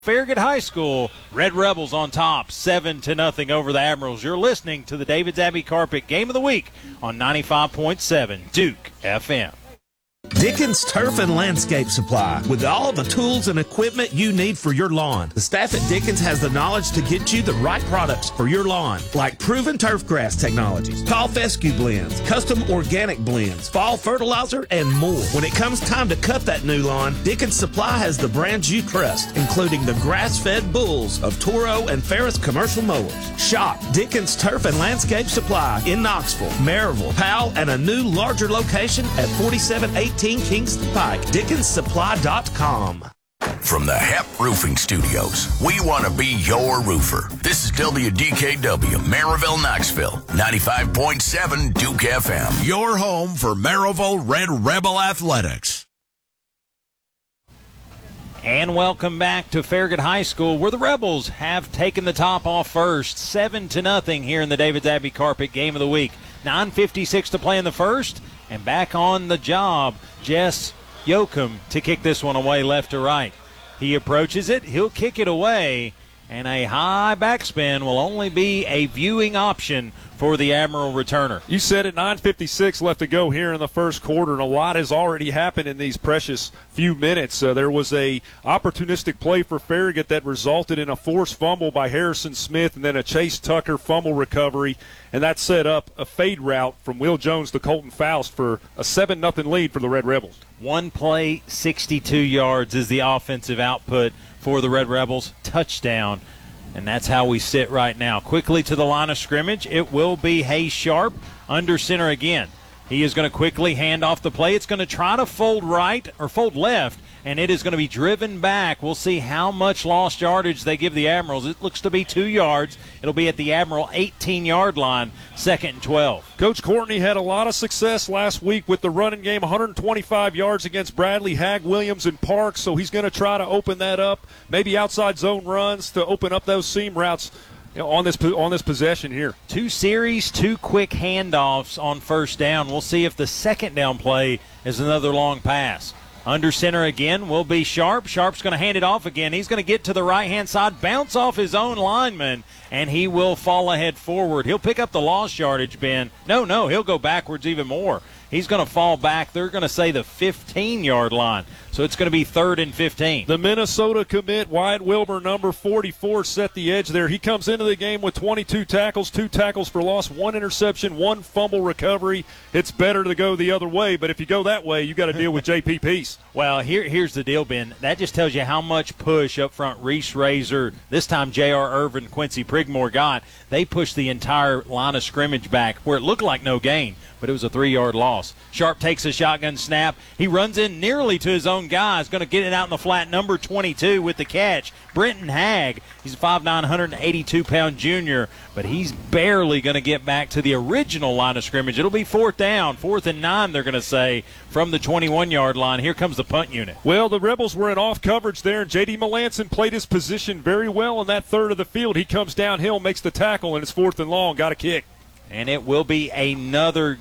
Farragut High School, Red Rebels on top, 7-0 over the Admirals. You're listening to the Davids Abbey Carpet Game of the Week on 95.7 Duke FM. Dickens Turf and Landscape Supply, with all the tools and equipment you need for your lawn. The staff at Dickens has the knowledge to get you the right products for your lawn, like proven turf grass technologies, tall fescue blends, custom organic blends, fall fertilizer, and more. When it comes time to cut that new lawn, Dickens Supply has the brands you trust, including the grass-fed bulls of Toro and Ferris commercial mowers. Shop Dickens Turf and Landscape Supply in Knoxville, Maryville, Powell, and a new larger location at 4718 Kingston Pike. DickensSupply.com. From the HEP Roofing Studios, we want to be your roofer. This is WDKW, Maryville, Knoxville, 95.7 Duke FM. Your home for Maryville Red Rebel Athletics. And welcome back to Farragut High School, where the Rebels have taken the top off first, 7-0 here in the Davids Abbey Carpet Game of the Week. 9:56 to play in the first, and back on the job, Jess Yoakum to kick this one away left to right. He approaches it, he'll kick it away, and a high backspin will only be a viewing option for the Admiral returner. You said it, 9:56 left to go here in the first quarter, and a lot has already happened in these precious few minutes. There was a opportunistic play for Farragut that resulted in a forced fumble by Harrison Smith and then a Chase Tucker fumble recovery, and that set up a fade route from Will Jones to Colton Faust for a 7-0 lead for the Red Rebels. One play, 62 yards is the offensive output for the Red Rebels. Touchdown. And that's how we sit right now. Quickly to the line of scrimmage. It will be Hayes Sharp under center again. He is going to quickly hand off the play. It's going to try to fold right or fold left, and it is going to be driven back. We'll see how much lost yardage they give the Admirals. It looks to be 2 yards. It'll be at the Admiral 18-yard line, 2nd and 12. Coach Courtney had a lot of success last week with the running game, 125 yards against Bradley, Hag, Williams, and Parks, so he's going to try to open that up, maybe outside zone runs to open up those seam routes on this possession here. 2 series, 2 quick handoffs on first down. We'll see if the second down play is another long pass. Under center again will be Sharp. Sharp's going to hand it off again. He's going to get to the right-hand side, bounce off his own lineman, and he will fall ahead forward. He'll pick up the lost yardage, Ben. No, he'll go backwards even more. He's going to fall back. They're going to say the 15-yard line. So it's going to be 3rd and 15. The Minnesota commit, Wyatt Wilbur, number 44, set the edge there. He comes into the game with 22 tackles, 2 tackles for loss, 1 interception, 1 fumble recovery. It's better to go the other way, but if you go that way, you got to deal with J.P. Peace. Well, here's the deal, Ben. That just tells you how much push up front Reese Razor, this time J.R. Irvin, Quincy Prigmore got. They pushed the entire line of scrimmage back where it looked like no gain, but it was a 3-yard loss. Sharp takes a shotgun snap. He runs in nearly to his own guy. He's going to get it out in the flat, number 22 with the catch. Brenton Hag, he's a 5'9", 182-pound junior, but he's barely going to get back to the original line of scrimmage. It'll be 4th down, 4th and 9, they're going to say, from the 21-yard line. Here comes the punt unit. Well, the Rebels were in off coverage there, and J.D. Melanson played his position very well in that third of the field. He comes downhill, makes the tackle, and it's 4th and long. Got a kick. And it will be another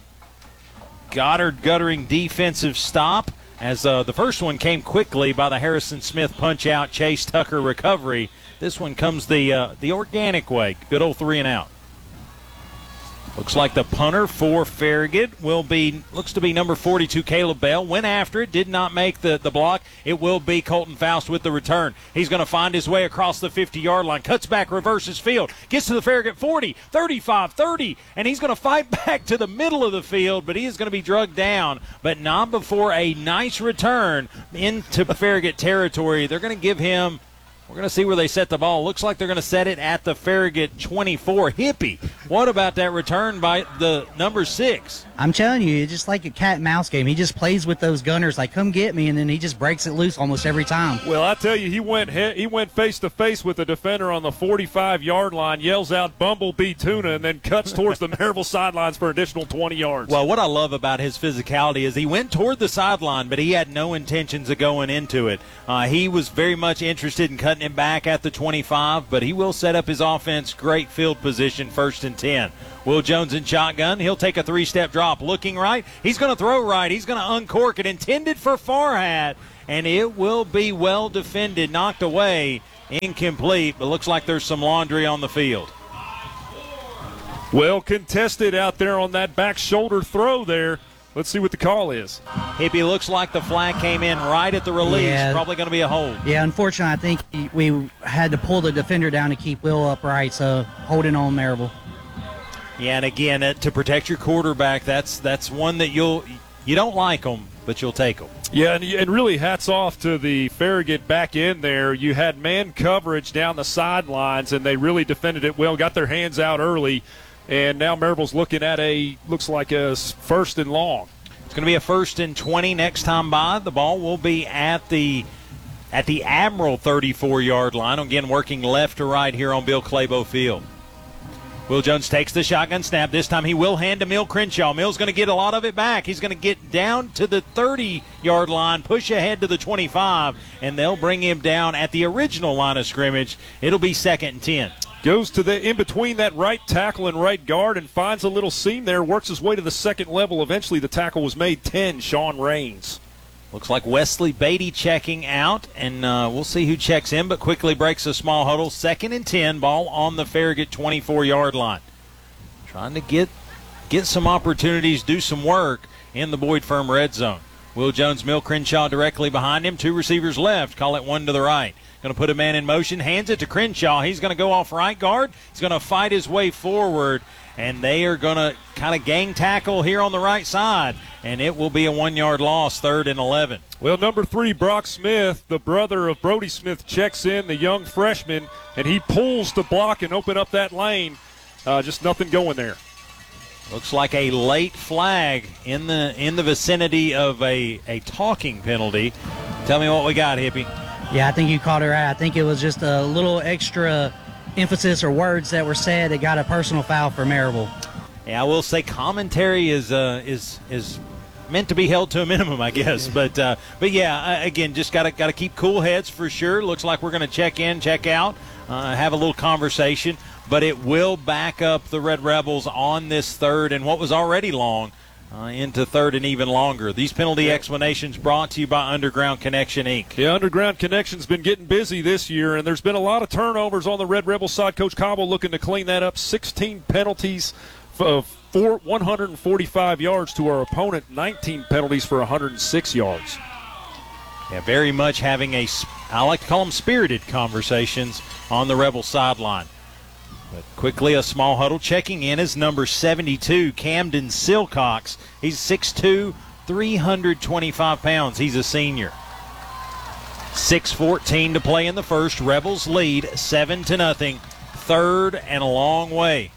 Goddard guttering defensive stop, as the first one came quickly by the Harrison Smith punch-out, Chase Tucker recovery. This one comes the organic way. Good old 3-and-out. Looks like the punter for Farragut looks to be number 42, Caleb Bell. Went after it, did not make the block. It will be Colton Faust with the return. He's going to find his way across the 50-yard line, cuts back, reverses field, gets to the Farragut 40, 35, 30, and he's going to fight back to the middle of the field, but he is going to be drugged down, but not before a nice return into Farragut territory. They're going to give him, we're going to see where they set the ball. Looks like they're going to set it at the Farragut 24. Hippie, what about that return by the number 6? I'm telling you, it's just like a cat and mouse game. He just plays with those gunners like, come get me, and then he just breaks it loose almost every time. Well, I tell you, he went face-to-face with the defender on the 45-yard line, yells out Bumblebee Tuna, and then cuts towards the Maryville sidelines for an additional 20 yards. Well, what I love about his physicality is he went toward the sideline, but he had no intentions of going into it. He was very much interested in cutting it back at the 25, but he will set up his offense. Great field position, 1st and 10. Will Jones in shotgun. He'll take a 3-step drop drop, looking right. He's going to throw right. He's going to uncork it, intended for Farhat, and it will be well defended, knocked away, incomplete, but looks like there's some laundry on the field. Well contested out there on that back shoulder throw there. Let's see what the call is. Hippie, looks like the flag came in right at the release. Yeah. Probably going to be a hold. Yeah, unfortunately, I think we had to pull the defender down to keep Will upright, so holding on Maryville. Yeah, and again, to protect your quarterback, that's one that you don't like them, but you'll take them. Yeah, and really hats off to the Farragut back in there. You had man coverage down the sidelines, and they really defended it well, got their hands out early. And now Maryville's looking at looks like a 1st and long. It's going to be a 1st and 20 next time by. The ball will be at the Admiral 34-yard line. Again, working left to right here on Bill Clabo Field. Will Jones takes the shotgun snap. This time he will hand to Mill Crenshaw. Mill's going to get a lot of it back. He's going to get down to the 30-yard line, push ahead to the 25, and they'll bring him down at the original line of scrimmage. It'll be 2nd and 10. Goes to the in between that right tackle and right guard and finds a little seam there, works his way to the second level. Eventually the tackle was made 10, Sean Raines. Looks like Wesley Beatty checking out, and we'll see who checks in, but quickly breaks a small huddle. 2nd and 10, ball on the Farragut 24-yard line. Trying to get some opportunities, do some work in the Boyd Firm red zone. Will Jones, Mill Crenshaw directly behind him. 2 receivers left. Call it 1 to the right. Going to put a man in motion, hands it to Crenshaw. He's going to go off right guard. He's going to fight his way forward, and they are going to kind of gang tackle here on the right side, and it will be a 1-yard loss, 3rd and 11. Well, number 3, Brock Smith, the brother of Brody Smith, checks in, the young freshman, and he pulls to block and open up that lane. Just nothing going there. Looks like a late flag in the vicinity of a talking penalty. Tell me what we got, Hippie. Yeah, I think you caught it right. I think it was just a little extra emphasis or words that were said that got a personal foul for Maryville. Yeah, I will say commentary is meant to be held to a minimum, I guess. But yeah, again, just got to keep cool heads for sure. Looks like we're going to check in, check out, have a little conversation. But it will back up the Red Rebels on this 3rd and what was already long into 3rd and even longer. These penalty explanations brought to you by Underground Connection, Inc. Yeah, Underground Connection's been getting busy this year, and there's been a lot of turnovers on the Red Rebel side. Coach Cobble looking to clean that up. 16 penalties for 145 yards to our opponent, 19 penalties for 106 yards. Yeah, very much having I like to call them spirited conversations on the Rebel sideline. But quickly, a small huddle. Checking in is number 72, Camden Silcox. He's 6'2", 325 pounds. He's a senior. 6:14 to play in the first. Rebels lead 7-0. 3rd and a long way.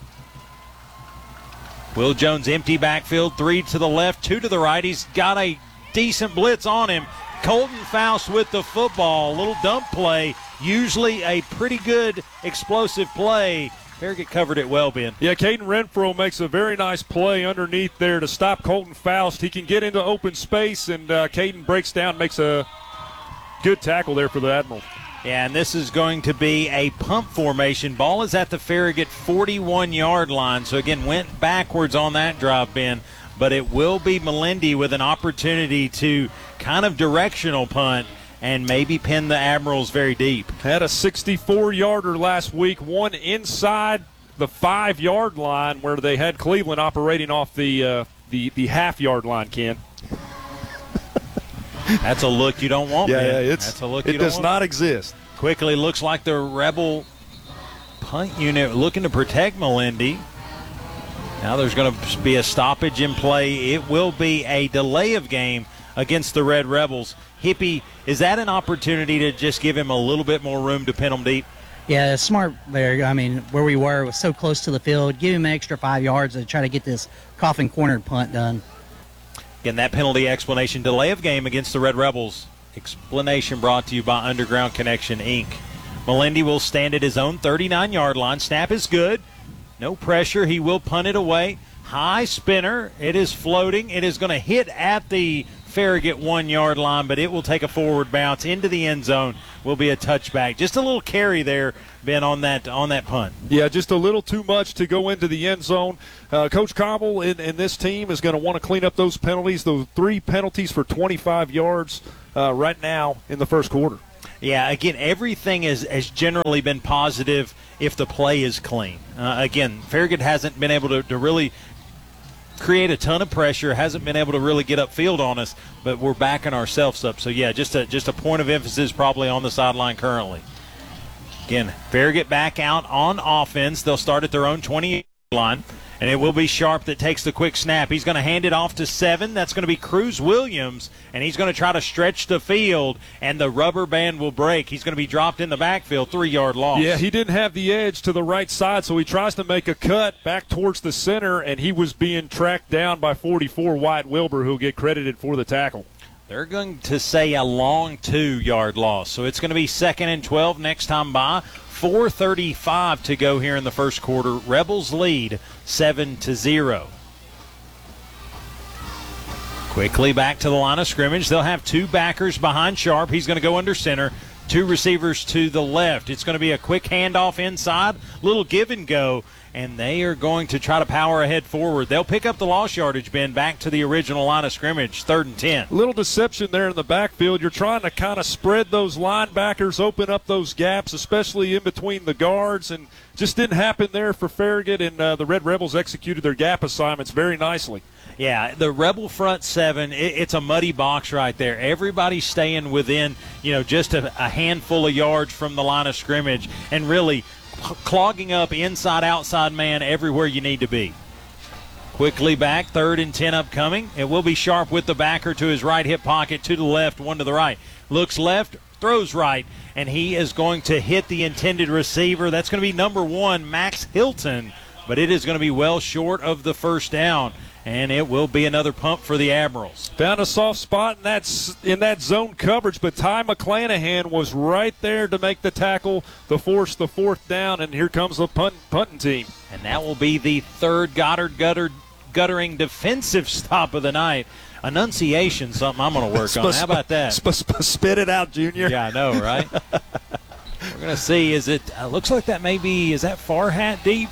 Will Jones empty backfield. 3 to the left, 2 to the right. He's got a decent blitz on him. Colton Faust with the football. A little dump play. Usually a pretty good explosive play. Farragut covered it well, Ben. Yeah, Caden Renfro makes a very nice play underneath there to stop Colton Faust. He can get into open space, and Caden breaks down, makes a good tackle there for the Admiral. Yeah, and this is going to be a pump formation. Ball is at the Farragut 41-yard line. So, again, went backwards on that drive, Ben. But it will be Melendi with an opportunity to kind of directional punt and maybe pin the Admirals very deep. Had a 64-yarder last week, one inside the 5-yard line where they had Cleveland operating off the half-yard line, Ken. That's a look you don't want, man. That's a look you it don't does want. not exist. Quickly looks like the Rebel punt unit looking to protect Melendi. Now there's going to be a stoppage in play. It will be a delay of game against the Red Rebels. Hippie, is that an opportunity to just give him a little bit more room to pin him deep? Yeah, smart there. I mean, where we were was so close to the field. Give him an extra 5 yards to try to get this coffin cornered punt done. Again, that penalty explanation, delay of game against the Red Rebels. Explanation brought to you by Underground Connection, Inc. Melendi will stand at his own 39-yard line. Snap is good. No pressure. He will punt it away. High spinner. It is floating. It is going to hit at the Farragut 1 yard line, but it will take a forward bounce into the end zone. Will be a touchback. Just a little carry there, Ben, on that punt. Yeah, just a little too much to go into the end zone. Coach Cobble and this team is going to want to clean up those penalties, those 3 penalties for 25 yards right now in the first quarter. Yeah, again, everything has generally been positive if the play is clean. Again, Farragut hasn't been able to really create a ton of pressure, hasn't been able to really get upfield on us, but we're backing ourselves up. So, yeah, just a point of emphasis probably on the sideline currently. Again, Farragut back out on offense. They'll start at their own 20 line, and it will be Sharp that takes the quick snap. He's going to hand it off to 7. That's going to be Cruz Williams, and he's going to try to stretch the field, and the rubber band will break. He's going to be dropped in the backfield, 3-yard loss. Yeah, he didn't have the edge to the right side, so he tries to make a cut back towards the center, and he was being tracked down by 44 Wyatt Wilbur, who will get credited for the tackle. They're going to say a long 2-yard loss, so it's going to be 2nd and 12 next time by. 4:35 to go here in the first quarter. Rebels lead 7-0. Quickly back to the line of scrimmage. They'll have 2 backers behind Sharp. He's going to go under center. 2 receivers to the left. It's going to be a quick handoff inside, little give and go, and they are going to try to power ahead forward. They'll pick up the lost yardage, Ben, back to the original line of scrimmage, 3rd and 10. A little deception there in the backfield. You're trying to kind of spread those linebackers, open up those gaps, especially in between the guards, and just didn't happen there for Farragut, and the Red Rebels executed their gap assignments very nicely. Yeah, the Rebel front 7, it's a muddy box right there. Everybody's staying within, just a handful of yards from the line of scrimmage and really clogging up inside, outside man everywhere you need to be. Quickly back, 3rd and 10 upcoming. It will be Sharp with the backer to his right hip pocket, 2 to the left, 1 to the right. Looks left, throws right, and he is going to hit the intended receiver. That's going to be number 1, Max Hilton, but it is going to be well short of the first down. And it will be another pump for the Admirals. Found a soft spot in that zone coverage, but Ty McClanahan was right there to make the tackle, to force the 4th down, and here comes the punting team. And that will be the 3rd Goddard guttering defensive stop of the night. Enunciation, something I'm going to work on. How about that? Spit it out, Junior. Yeah, I know, right? We're going to see, is that Farhat deep?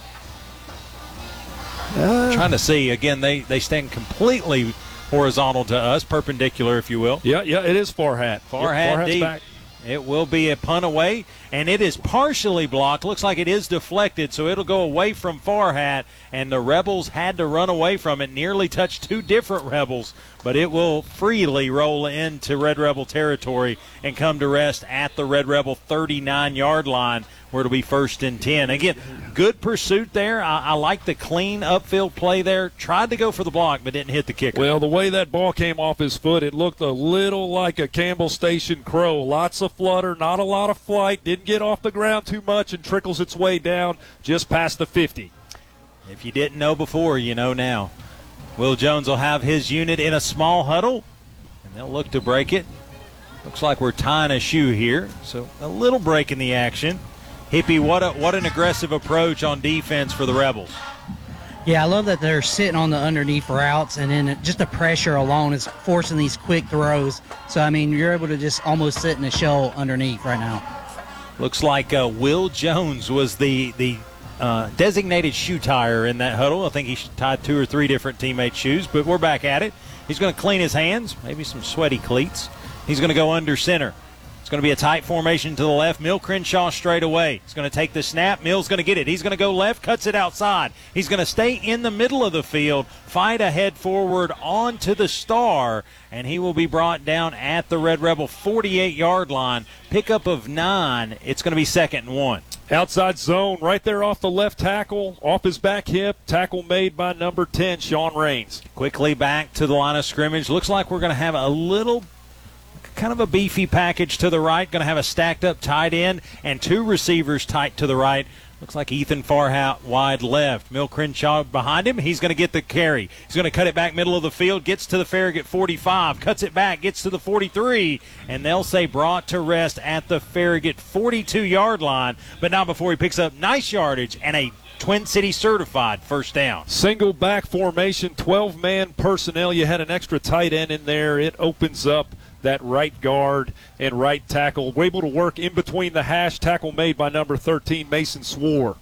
Trying to see. Again, they stand completely horizontal to us, perpendicular, if you will. Yeah, it is Farhat. Farhat deep. Back. It will be a punt away, and it is partially blocked. Looks like it is deflected, so it'll go away from Farhat, and the Rebels had to run away from it. Nearly touched 2 different Rebels, but it will freely roll into Red Rebel territory and come to rest at the Red Rebel 39-yard line, where it'll be 1st and 10. Again, good pursuit there. I like the clean upfield play there. Tried to go for the block, but didn't hit the kicker. Well, the way that ball came off his foot, it looked a little like a Campbell Station crow. Lots of flutter, not a lot of flight. Didn't get off the ground too much and trickles its way down just past the 50. If you didn't know before, you know now. Will Jones will have his unit in a small huddle, and they'll look to break it. Looks like we're tying a shoe here, so a little break in the action. Hippie, what an aggressive approach on defense for the Rebels. Yeah, I love that they're sitting on the underneath routes, and then just the pressure alone is forcing these quick throws. So, you're able to just almost sit in a shell underneath right now. Looks like Will Jones was the designated shoe tire in that huddle. I think he tied 2 or 3 different teammates' shoes, but we're back at it. He's going to clean his hands, maybe some sweaty cleats. He's going to go under center. It's going to be a tight formation to the left. Mill Crenshaw straight away. He's going to take the snap. Mill's going to get it. He's going to go left, cuts it outside. He's going to stay in the middle of the field, fight ahead forward onto the star, and he will be brought down at the Red Rebel 48-yard line. Pickup of 9. It's going to be 2nd and 1. Outside zone right there off the left tackle, off his back hip. Tackle made by number 10, Sean Raines. Quickly back to the line of scrimmage. Looks like we're going to have a little kind of a beefy package to the right. Going to have a stacked up tight end and 2 receivers tight to the right. Looks like Ethan Farhat wide left. Mill Crenshaw behind him. He's going to get the carry. He's going to cut it back middle of the field, gets to the Farragut 45, cuts it back, gets to the 43, and they'll say brought to rest at the Farragut 42-yard line, but not before he picks up nice yardage and a Twin City certified first down. Single back formation, 12-man personnel. You had an extra tight end in there. It opens up that right guard and right tackle. We're able to work in between the hash. Tackle made by number 13, Mason Swore.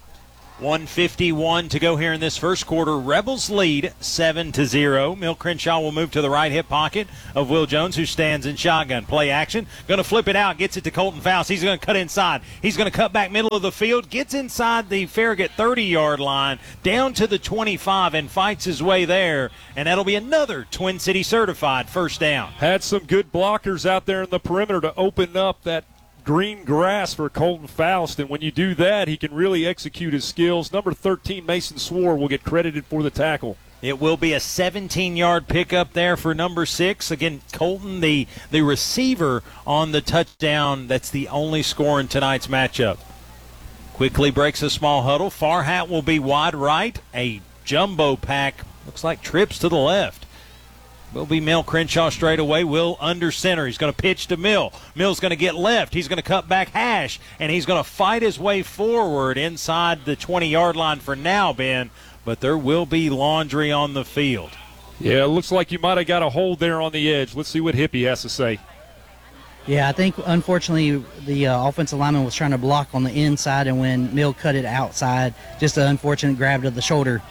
1:51 to go here in this first quarter. Rebels lead 7-0. Mill Crenshaw will move to the right hip pocket of Will Jones, who stands in shotgun. Play action. Going to flip it out. Gets it to Colton Faust. He's going to cut inside. He's going to cut back middle of the field. Gets inside the Farragut 30-yard line, down to the 25, and fights his way there. And that'll be another Twin City certified first down. Had some good blockers out there in the perimeter to open up that green grass for Colton Faust, and when you do that, he can really execute his skills. Number 13, Mason Swore, will get credited for the tackle. It will be a 17-yard pickup there for number 6. Again, Colton, the receiver on the touchdown. That's the only score in tonight's matchup. Quickly breaks a small huddle. Farhat will be wide right. A jumbo pack, looks like trips to the left. Will be Mill Crenshaw straight away. Will under center. He's going to pitch to Mill. Mill's going to get left. He's going to cut back hash, and he's going to fight his way forward inside the 20-yard line for now, Ben. But there will be laundry on the field. Yeah, it looks like you might have got a hold there on the edge. Let's see what Hippie has to say. Yeah, I think, unfortunately, the offensive lineman was trying to block on the inside, and when Mill cut it outside, just an unfortunate grab to the shoulder.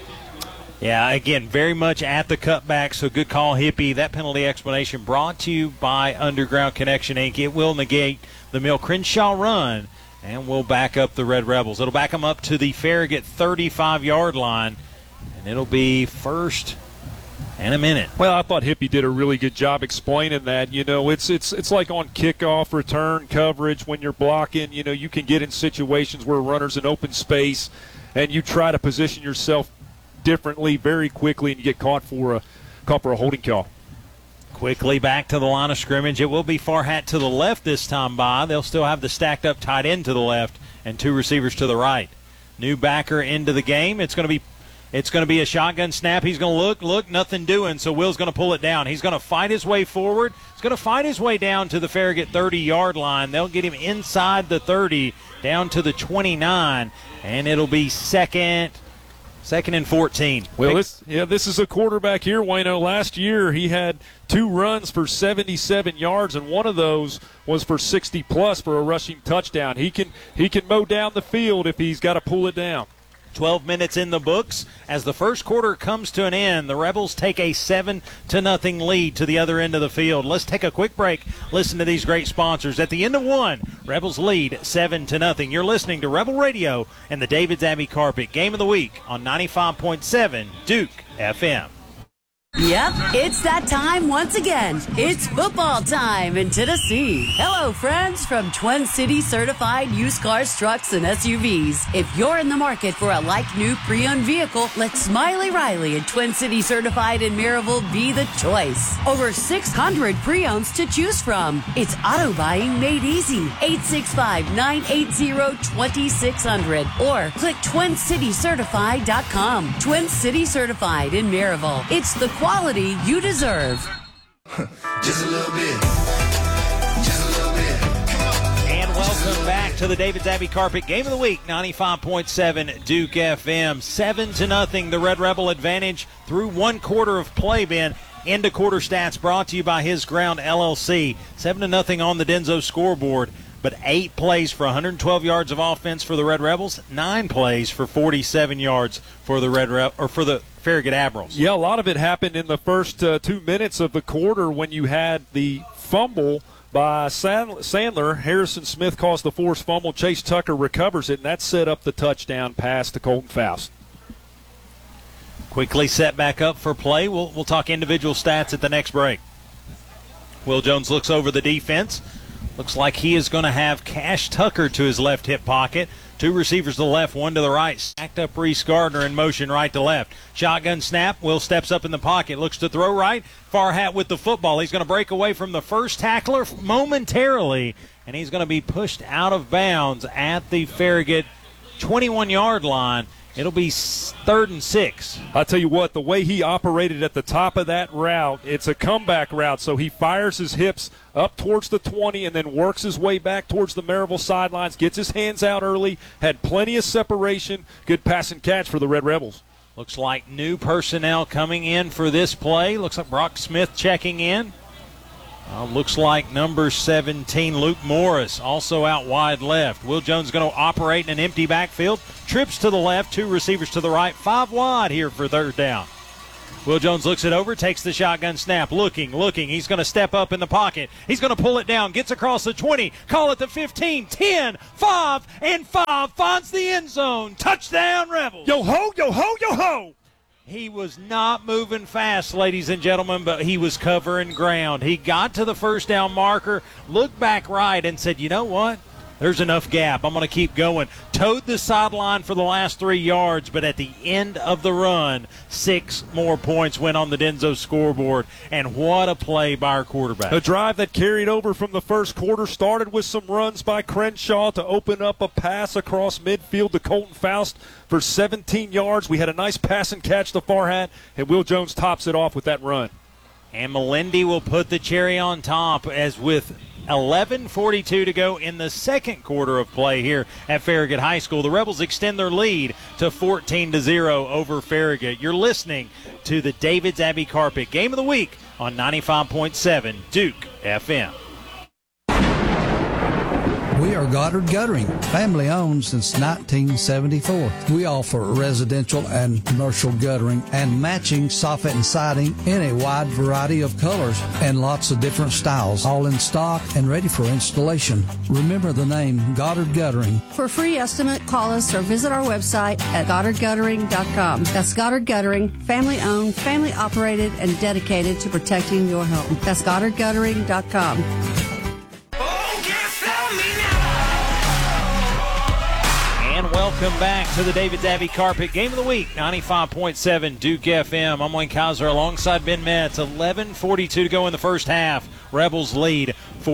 Yeah, again, very much at the cutback, so good call, Hippie. That penalty explanation brought to you by Underground Connection, Inc. It will negate the Mill Crenshaw run, and will back up the Red Rebels. It'll back them up to the Farragut 35-yard line, and it'll be first and a minute. Well, I thought Hippie did a really good job explaining that. You know, it's like on kickoff return coverage when you're blocking. You know, you can get in situations where a runner's in open space, and you try to position yourself differently very quickly, and you get caught for a holding call. Quickly back to the line of scrimmage. It will be Farhat to the left this time by. They'll still have the stacked up tight end to the left and two receivers to the right. New backer into the game. It's going to be a shotgun snap. He's going to look, nothing doing, so Will's going to pull it down. He's going to fight his way forward. He's going to fight his way down to the Farragut 30-yard line. They'll get him inside the 30, down to the 29, and it'll be second and 14. Well, this is a quarterback here, Wayno. Last year he had 2 runs for 77 yards, and one of those was for 60-plus for a rushing touchdown. He can mow down the field if he's got to pull it down. 12 minutes in the books. As the first quarter comes to an end, the Rebels take a 7-0 lead to the other end of the field. Let's take a quick break. Listen to these great sponsors. At the end of one, Rebels lead 7-0. You're listening to Rebel Radio and the David's Abbey Carpet Game of the Week on 95.7 Duke FM. Yep, it's that time once again. It's football time in Tennessee. Hello, friends from Twin City Certified Used Cars, Trucks, and SUVs. If you're in the market for a like-new pre-owned vehicle, let Smiley Riley and Twin City Certified in Maryville be the choice. Over 600 pre-owns to choose from. It's auto buying made easy. 865-980-2600 or click TwinCityCertified.com. Twin City Certified in Maryville. It's the quality you deserve. Just a little bit. Just a little bit. And welcome back to the David's Abbey Carpet Game of the Week, 95.7 Duke FM. 7-0, the Red Rebel advantage through one quarter of play, Ben. End of quarter stats brought to you by His Ground LLC. 7-0 on the Denso scoreboard, but 8 plays for 112 yards of offense for the Red Rebels, 9 plays for 47 yards for the for the Farragut Admirals. Yeah, a lot of it happened in the first 2 minutes of the quarter when you had the fumble by Sandler. Harrison Smith caused the forced fumble. Chase Tucker recovers it, and that set up the touchdown pass to Colton Faust. Quickly set back up for play. We'll talk individual stats at the next break. Will Jones looks over the defense. Looks like he is going to have Cash Tucker to his left hip pocket. 2 receivers to the left, 1 to the right. Stacked up Reese Gardner in motion right to left. Shotgun snap. Will steps up in the pocket. Looks to throw right. Farhat with the football. He's going to break away from the first tackler momentarily, and he's going to be pushed out of bounds at the Farragut 21-yard line. It'll be 3rd and 6. I'll tell you what, the way he operated at the top of that route, it's a comeback route, so he fires his hips up towards the 20 and then works his way back towards the Maryville sidelines, gets his hands out early, had plenty of separation, good pass and catch for the Red Rebels. Looks like new personnel coming in for this play. Looks like Brock Smith checking in. Looks like number 17, Luke Morris, also out wide left. Will Jones going to operate in an empty backfield. Trips to the left, 2 receivers to the right, 5 wide here for 3rd down. Will Jones looks it over, takes the shotgun snap, looking. He's going to step up in the pocket. He's going to pull it down, gets across the 20, call it the 15, 10, 5, and 5, finds the end zone. Touchdown, Rebels. Yo-ho, yo-ho, yo-ho. He was not moving fast, ladies and gentlemen, but he was covering ground. He got to the first down marker, looked back right, and said, you know what? There's enough gap. I'm going to keep going. Towed the sideline for the last 3 yards, but at the end of the run, 6 more points went on the Denso scoreboard. And what a play by our quarterback. A drive that carried over from the first quarter, started with some runs by Crenshaw to open up a pass across midfield to Colton Faust for 17 yards. We had a nice pass and catch to Farhat, and Will Jones tops it off with that run. And Melindy will put the cherry on top as with 11:42 to go in the second quarter of play here at Farragut High School. The Rebels extend their lead to 14-0 over Farragut. You're listening to the David's Abbey Carpet Game of the Week on 95.7 Duke FM. We are Goddard Guttering, family owned since 1974. We offer residential and commercial guttering and matching soffit and siding in a wide variety of colors and lots of different styles, all in stock and ready for installation. Remember the name Goddard Guttering. For a free estimate, call us or visit our website at GoddardGuttering.com. That's Goddard Guttering, family owned, family operated, and dedicated to protecting your home. That's GoddardGuttering.com. And welcome back to the David's Abbey Carpet Game of the Week, 95.7 Duke FM. I'm Wayne Kaiser alongside Ben Metz. 11:42 to go in the first half. Rebels lead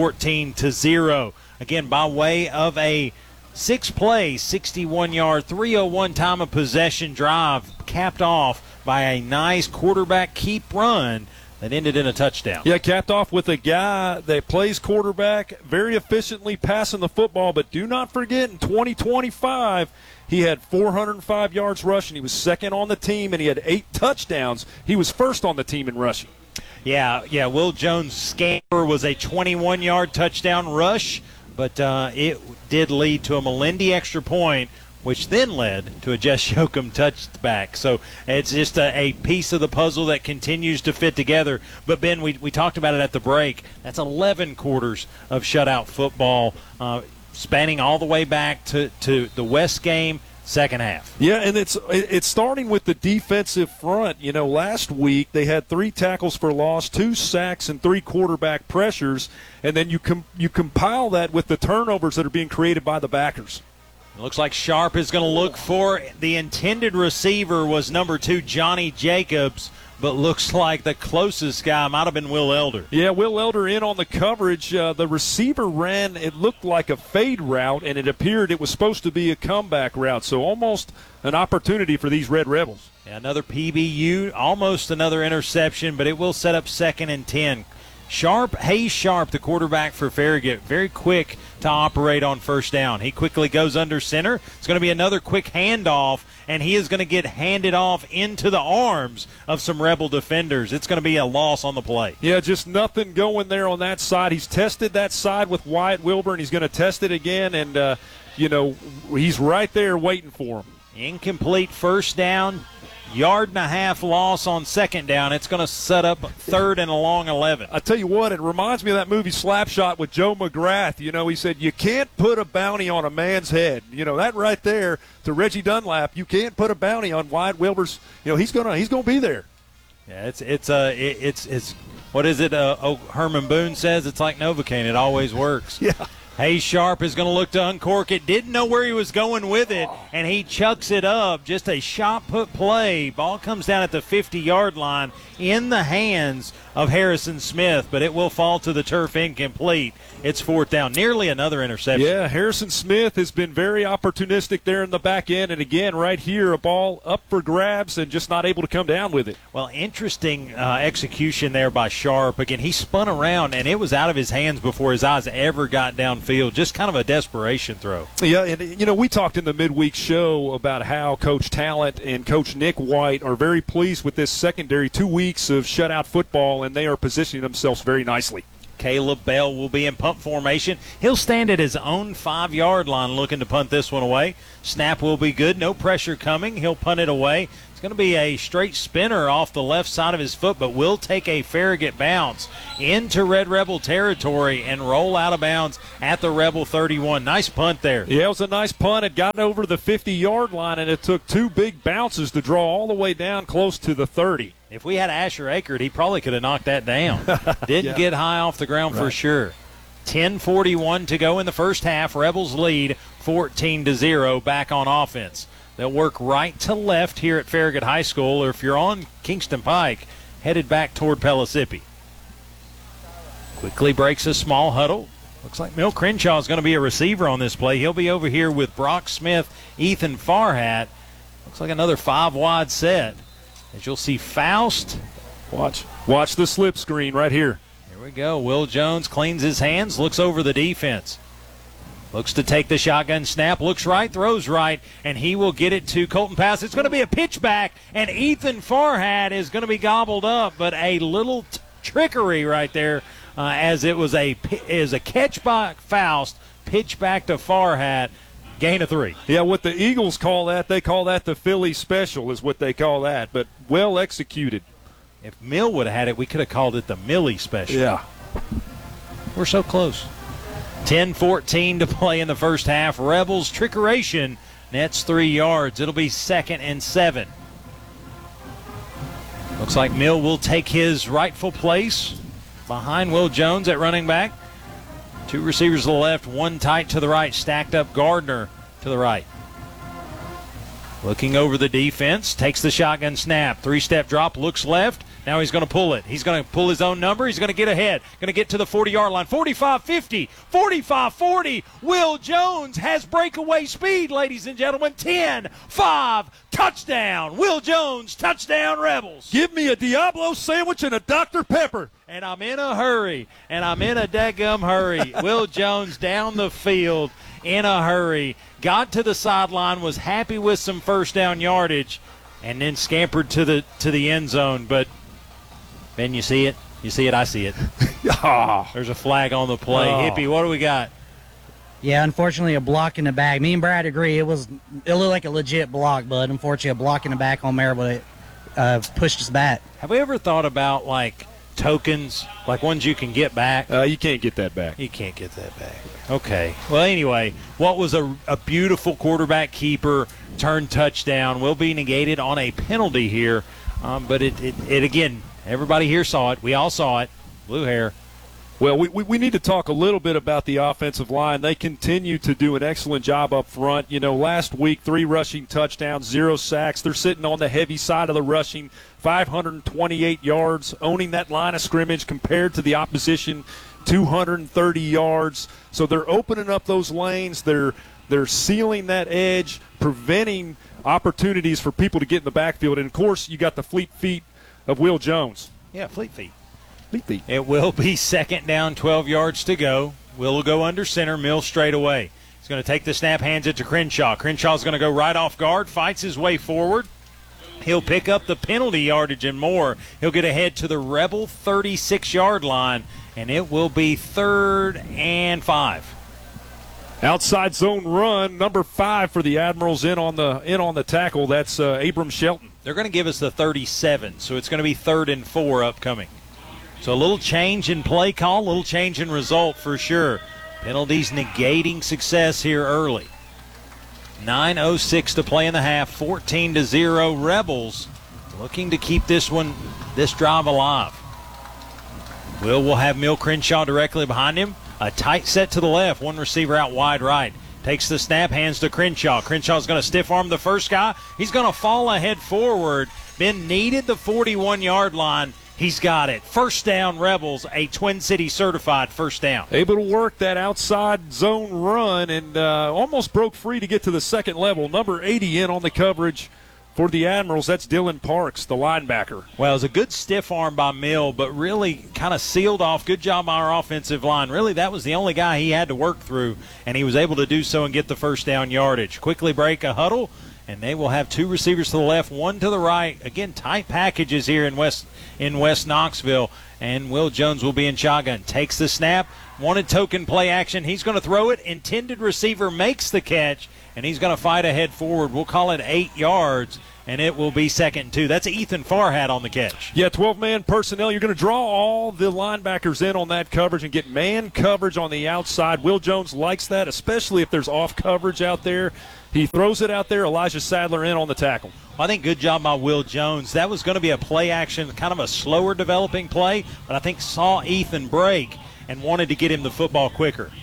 14-0. Again, by way of a 6-play, 61-yard, 3:01 time of possession drive, capped off by a nice quarterback keep run that ended in a touchdown. Yeah, capped off with a guy that plays quarterback, very efficiently passing the football, but do not forget in 2025, he had 405 yards rushing. He was second on the team, and he had 8 touchdowns. He was first on the team in rushing. Yeah, Will Jones' scamper was a 21-yard touchdown rush, but it did lead to a Melindy extra point, which then led to a Jess Yoakum touchback. So it's just a piece of the puzzle that continues to fit together. But, Ben, we talked about it at the break. That's 11 quarters of shutout football, spanning all the way back to the West game, second half. Yeah, and it's starting with the defensive front. You know, last week they had 3 tackles for loss, 2 sacks, and 3 quarterback pressures. And then you compile that with the turnovers that are being created by the backers. It looks like Sharp is going to look for the intended receiver was number 2, Johnny Jacobs, but looks like the closest guy might have been Will Elder. Yeah, Will Elder in on the coverage. The receiver ran, it looked like a fade route, and it appeared it was supposed to be a comeback route, so almost an opportunity for these Red Rebels. Yeah, another PBU, almost another interception, but it will set up 2nd and 10. Hayes Sharp, the quarterback for Farragut, very quick to operate on first down. He quickly goes under center. It's going to be another quick handoff, and he is going to get handed off into the arms of some Rebel defenders. It's going to be a loss on the play. Yeah, just nothing going there on that side. He's tested that side with Wyatt Wilburn. He's going to test it again, and, he's right there waiting for him. Incomplete first down. 1.5-yard loss on second down. It's going to set up 3rd and a long 11. I tell you what, it reminds me of that movie Slapshot with Joe McGrath. You know, he said, you can't put a bounty on a man's head. You know, that right there to Reggie Dunlap, you can't put a bounty on Wyatt Wilbur's. You know, he's gonna be there. Yeah, it's what is it? Herman Boone says it's like Novocaine. It always works. Yeah. Hayes Sharp is going to look to uncork it. Didn't know where he was going with it, and he chucks it up. Just a shot put play. Ball comes down at the 50-yard line in the hands of Harrison Smith, but it will fall to the turf incomplete. It's 4th down. Nearly another interception. Yeah, Harrison Smith has been very opportunistic there in the back end, and again, right here, a ball up for grabs and just not able to come down with it. Well, interesting execution there by Sharp. Again, he spun around, and it was out of his hands before his eyes ever got downfield. Just kind of a desperation throw. Yeah, and, we talked in the midweek show about how Coach Talent and Coach Nick White are very pleased with this secondary 2 weeks of shutout football, and they are positioning themselves very nicely. Caleb Bell will be in punt formation. He'll stand at his own 5-yard line looking to punt this one away. Snap will be good. No pressure coming. He'll punt it away. It's going to be a straight spinner off the left side of his foot, but will take a Farragut bounce into Red Rebel territory and roll out of bounds at the Rebel 31. Nice punt there. Yeah, it was a nice punt. It got over the 50-yard line, and it took 2 big bounces to draw all the way down close to the 30. If we had Asher Akert, he probably could have knocked that down. Didn't get high off the ground for sure. 10:41 to go in the first half. Rebels lead 14-0 back on offense. They'll work right to left here at Farragut High School, or if you're on Kingston Pike, headed back toward Pellissippi. Quickly breaks a small huddle. Looks like Mill Crenshaw is going to be a receiver on this play. He'll be over here with Brock Smith, Ethan Farhat. Looks like another 5-wide set. As you'll see Faust. Watch the slip screen right here. Here we go. Will Jones cleans his hands, looks over the defense. Looks to take the shotgun snap, looks right, throws right, and he will get it to Colton Pass. It's going to be a pitch back, and Ethan Farhat is going to be gobbled up, but a little trickery right there as it was a catch by Faust, pitch back to Farhat. Gain of 3. Yeah, what the Eagles call that, they call that the Philly special is what they call that, but well executed. If Mill would have had it, we could have called it the Millie special. Yeah. We're so close. 10:14 to play in the first half. Rebels trickeration nets 3 yards. It'll be 2nd and 7. Looks like Mill will take his rightful place behind Will Jones at running back. 2 receivers to the left, 1 tight to the right, stacked up Gardner to the right. Looking over the defense, takes the shotgun snap, 3-step drop, looks left. Now he's going to pull it. He's going to pull his own number. He's going to get ahead. Going to get to the 40-yard line. 45-50, 45-40. Will Jones has breakaway speed, ladies and gentlemen. 10-5, touchdown. Will Jones, touchdown Rebels. Give me a Diablo sandwich and a Dr. Pepper. And I'm in a hurry. And I'm in a dadgum hurry. Will Jones down the field in a hurry. Got to the sideline, was happy with some first down yardage, and then scampered to the end zone. But Ben, you see it? You see it? I see it. There's a flag on the play. Hippie, what do we got? Yeah, unfortunately, a block in the back. Me and Brad agree. It looked like a legit block, but unfortunately, a block in the back on Marable pushed us back. Have we ever thought about, like, tokens, like ones you can get back? You can't get that back. You can't get that back. Okay. Well, anyway, what was a beautiful quarterback keeper turn touchdown will be negated on a penalty here. But it again, everybody here saw it. We all saw it. Blue hair. Well, we need to talk a little bit about the offensive line. They continue to do an excellent job up front. You know, last week, 3 rushing touchdowns, 0 sacks. They're sitting on the heavy side of the rushing, 528 yards, owning that line of scrimmage compared to the opposition, 230 yards. So they're opening up those lanes. They're sealing that edge, preventing opportunities for people to get in the backfield. And, of course, you got the fleet feet of Will Jones. Yeah, fleet feet. It will be 2nd down, 12 yards to go. Will go under center, Mill straight away. He's going to take the snap, hands it to Crenshaw. Crenshaw's going to go right off guard, fights his way forward. He'll pick up the penalty yardage and more. He'll get ahead to the Rebel 36-yard line, and it will be 3rd and 5. Outside zone run, number 5 for the Admirals in on the tackle. That's Abram Shelton. They're going to give us the 37, so it's going to be 3rd and 4 upcoming. So a little change in play call, a little change in result for sure. Penalties negating success here early. 9:06 to play in the half, 14-0 Rebels looking to keep this drive alive. Will have Mill Crenshaw directly behind him. A tight set to the left, one receiver out wide right. Takes the snap, hands to Crenshaw. Crenshaw's going to stiff arm the first guy. He's going to fall ahead forward. Ben needed the 41-yard line. He's got it. First down, Rebels, a Twin City certified first down. Able to work that outside zone run and almost broke free to get to the second level. Number 80 in on the coverage for the Admirals. That's Dylan Parks, the linebacker. Well, it was a good stiff arm by Mill, but really kind of sealed off. Good job by our offensive line. Really, that was the only guy he had to work through, and he was able to do so and get the first down yardage. Quickly break a huddle, and they will have two receivers to the left, one to the right. Again, tight packages here in West Knoxville, and Will Jones will be in shotgun. Takes the snap, wanted token play action. He's going to throw it. Intended receiver makes the catch, and he's going to fight ahead forward. We'll call it 8 yards, and it will be 2nd and 2. That's Ethan Farhat on the catch. Yeah, 12-man personnel. You're going to draw all the linebackers in on that coverage and get man coverage on the outside. Will Jones likes that, especially if there's off coverage out there. He throws it out there. Elijah Sadler in on the tackle. I think good job by Will Jones. That was going to be a play action, kind of a slower developing play, but I think saw Ethan break and wanted to get him the football quicker.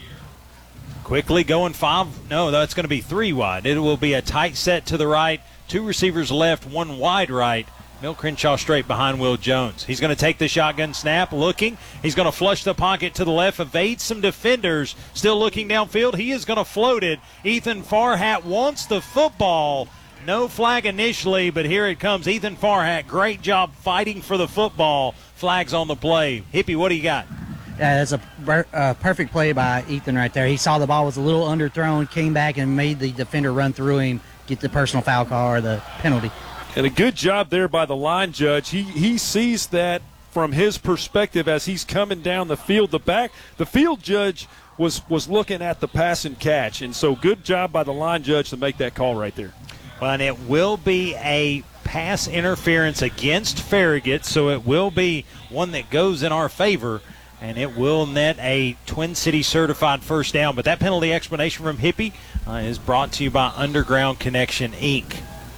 Quickly going 5. No, that's going to be 3 wide. It will be a tight set to the right. 2 receivers left, 1 wide right. Mill Crenshaw straight behind Will Jones. He's going to take the shotgun snap, looking. He's going to flush the pocket to the left, evade some defenders. Still looking downfield. He is going to float it. Ethan Farhat wants the football. No flag initially, but here it comes. Ethan Farhat, great job fighting for the football. Flags on the play. Hippie, what do you got? Yeah, that's a perfect play by Ethan right there. He saw the ball was a little underthrown, came back and made the defender run through him, get the personal foul call or the penalty. And a good job there by the line judge. He sees that from his perspective as he's coming down the field. The field judge was looking at the pass and catch, and so good job by the line judge to make that call right there. Well, and it will be a pass interference against Farragut, so it will be one that goes in our favor, and it will net a Twin City certified first down. But that penalty explanation from Hippie is brought to you by Underground Connection, Inc.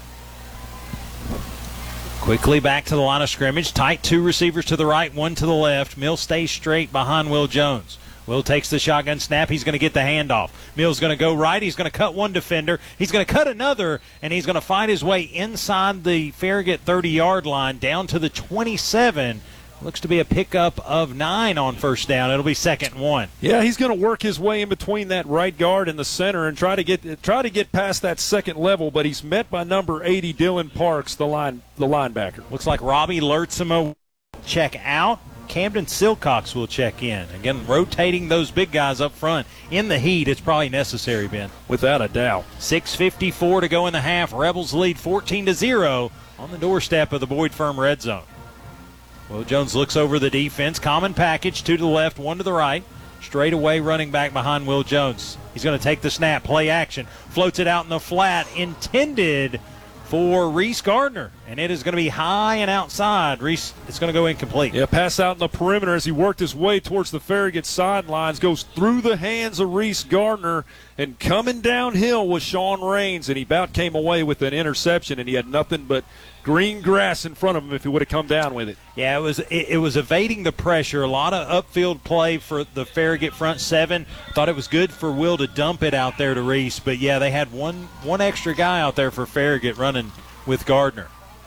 Quickly back to the line of scrimmage. Tight 2 receivers to the right, 1 to the left. Mill stays straight behind Will Jones. Will takes the shotgun snap. He's going to get the handoff. Mill's going to go right. He's going to cut one defender. He's going to cut another, and he's going to find his way inside the Farragut 30-yard line down to the 27. Looks to be a pickup of 9 on first down. It'll be 2nd and 1. Yeah, he's going to work his way in between that right guard and the center and try to get past that second level, but he's met by number 80, Dylan Parks, the linebacker. Looks like Robbie Lertzema will check out. Camden Silcox will check in. Again, rotating those big guys up front. In the heat, it's probably necessary, Ben. Without a doubt. 6:54 to go in the half. Rebels lead 14-0 on the doorstep of the Boyd Firm red zone. Will Jones looks over the defense. Common package, 2 to the left, 1 to the right. Straight away running back behind Will Jones. He's going to take the snap, play action. Floats it out in the flat. Intended for Reese Gardner. And it is going to be high and outside. Reese, it's going to go incomplete. Yeah, pass out in the perimeter as he worked his way towards the Farragut sidelines. Goes through the hands of Reese Gardner. And coming downhill was Sean Raines. And he about came away with an interception. And he had nothing but green grass in front of him if he would have come down with it. Yeah, it was evading the pressure. A lot of upfield play for the Farragut front 7. Thought it was good for Will to dump it out there to Reese. But, yeah, they had one extra guy out there for Farragut running with Gardner.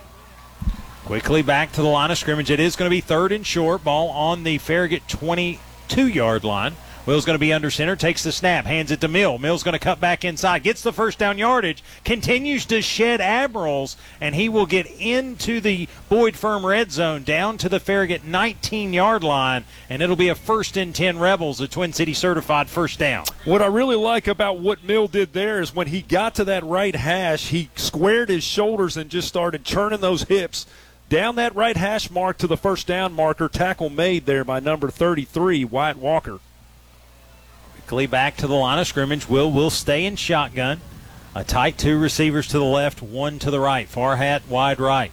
Quickly back to the line of scrimmage. It is going to be 3rd and short. Ball on the Farragut 22-yard line. Will's going to be under center, takes the snap, hands it to Mill. Mill's going to cut back inside, gets the first down yardage, continues to shed Admirals, and he will get into the Boyd Firm red zone down to the Farragut 19-yard line, and it'll be a 1st and 10 Rebels, a Twin City certified first down. What I really like about what Mill did there is when he got to that right hash, he squared his shoulders and just started churning those hips down that right hash mark to the first down marker. Tackle made there by number 33, Wyatt Walker. Quickly back to the line of scrimmage. Will stay in shotgun. A tight 2 receivers to the left, 1 to the right. Farhat wide right.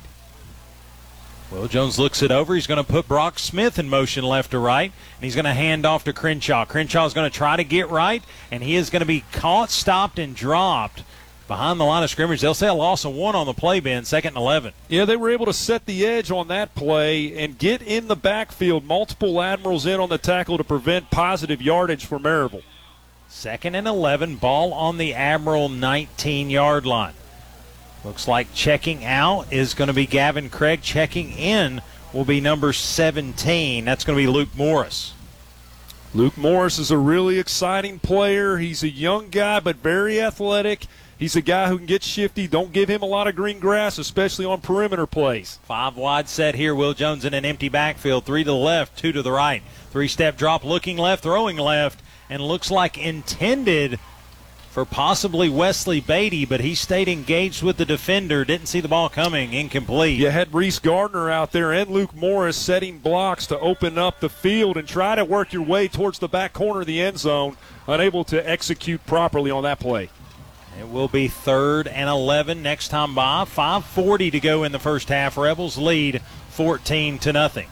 Will Jones looks it over. He's going to put Brock Smith in motion left to right, and he's going to hand off to Crenshaw. Crenshaw is going to try to get right, and he is going to be caught, stopped, and dropped behind the line of scrimmage. They'll say a loss of 1 on the play bin, 2nd and 11. Yeah, they were able to set the edge on that play and get in the backfield. Multiple Admirals in on the tackle to prevent positive yardage for Maryville. 2nd and 11, ball on the Admiral 19-yard line. Looks like checking out is going to be Gavin Craig. Checking in will be number 17. That's going to be Luke Morris. Luke Morris is a really exciting player. He's a young guy but very athletic. He's a guy who can get shifty. Don't give him a lot of green grass, especially on perimeter plays. 5 wide set here. Will Jones in an empty backfield. 3 to the left, 2 to the right. 3-step drop, looking left, throwing left, and looks like intended for possibly Wesley Beatty, but he stayed engaged with the defender. Didn't see the ball coming. Incomplete. You had Reese Gardner out there and Luke Morris setting blocks to open up the field and try to work your way towards the back corner of the end zone. Unable to execute properly on that play. It will be 3rd and 11 next time by. 5:40 to go in the first half. Rebels lead 14-0.